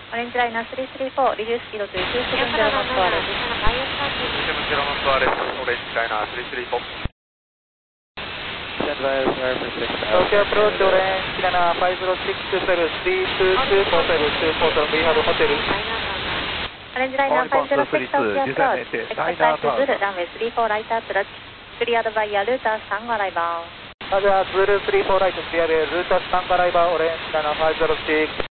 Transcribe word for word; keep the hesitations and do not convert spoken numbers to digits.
オレンジライナースリースリーフォー、リデューススピードというきゅうななゼロノットアレス。 ななゼロノットアレス、オレンジライナースリースリーフォー。 Tokyo approach orange Nana five zero six seven three two two four seven two four seven we have hotel. オレンジライナーファイブゼロシックス東京アプローチ、エクササイズズル、ランウェイスリーフォーライトアプローチ、クリアドバイヤールーターさんアライバー。 まずはズルスリーフォーライトクリアでルーターさんアライバーオレンジナナファイブゼロシックス